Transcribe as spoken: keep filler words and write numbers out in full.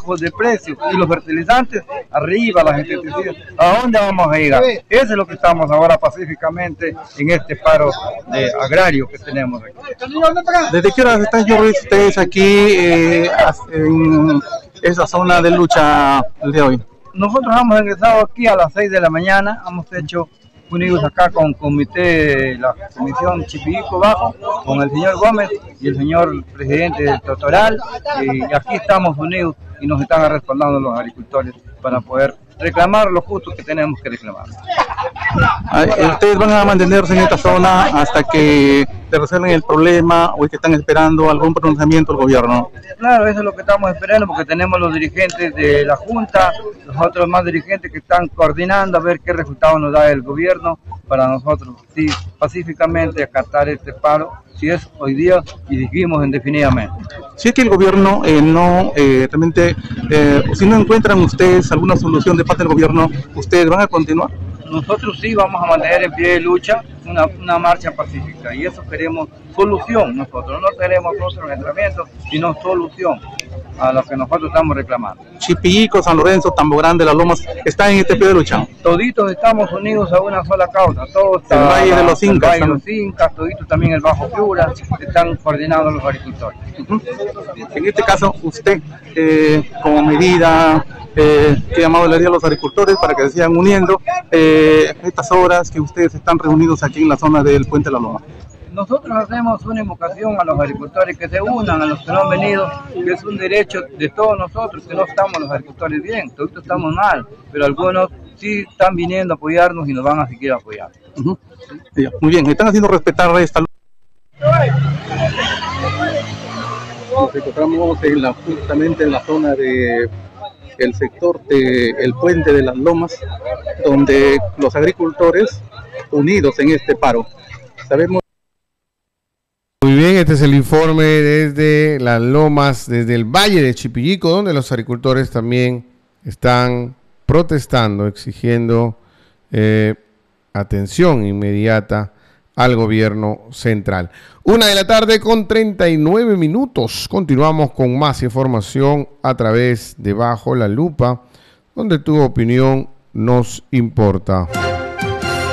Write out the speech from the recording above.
bajos de precio y los fertilizantes arriba, las insecticidas, ¿a dónde vamos a llegar? Eso es lo que estamos ahora pacíficamente en este paro de agrario que tenemos aquí. ¿Desde qué horas están ustedes aquí eh, en esa zona de lucha el día de hoy? Nosotros hemos ingresado aquí a las seis de la mañana, hemos hecho unidos acá con comité, la comisión Chipillico Bajo, con el señor Gómez y el señor presidente del Totoral, y aquí estamos unidos y nos están respaldando los agricultores para poder reclamar lo justo que tenemos que reclamar. ¿Ustedes van a mantenerse en esta zona hasta que se resuelven el problema o es que están esperando algún pronunciamiento del gobierno? Claro, eso es lo que estamos esperando porque tenemos los dirigentes de la Junta, los otros más dirigentes que están coordinando a ver qué resultado nos da el gobierno para nosotros, sí, pacíficamente acatar este paro, si es hoy día y dijimos indefinidamente. Si es que el gobierno eh, no, eh, realmente, eh, si no encuentran ustedes alguna solución de parte del gobierno, ¿ustedes van a continuar? Nosotros sí vamos a mantener en pie de lucha una, una marcha pacífica y eso queremos solución. Nosotros no queremos otros entrenamientos, sino solución a lo que nosotros estamos reclamando. Chipillico, San Lorenzo, Tambo Grande, Las Lomas, ¿están en este pie de lucha? Toditos estamos unidos a una sola causa. Todos el Valle de los Incas. El Valle de los Incas, toditos también el Bajo Piura, están coordinados los agricultores. Uh-huh. En este caso, usted, eh, como medida, eh, ¿qué llamado le haría a los agricultores para que se sigan uniendo eh, estas horas que ustedes están reunidos aquí en la zona del Puente de la Loma? Nosotros hacemos una invocación a los agricultores que se unan, a los que no han venido, que es un derecho de todos nosotros, que no estamos los agricultores bien, todos estamos mal, pero algunos sí están viniendo a apoyarnos y nos van a seguir apoyando. Uh-huh. Sí, muy bien, están haciendo respetar esta lucha. Nos encontramos en la, justamente en la zona de el sector del Puente de las Lomas, donde los agricultores unidos en este paro. Sabemos. Muy bien, este es el informe desde las Lomas, desde el Valle de Chipillico, donde los agricultores también están protestando, exigiendo eh, atención inmediata al gobierno central. Una de la tarde con treinta y nueve minutos. Continuamos con más información a través de Bajo la Lupa, donde tu opinión nos importa.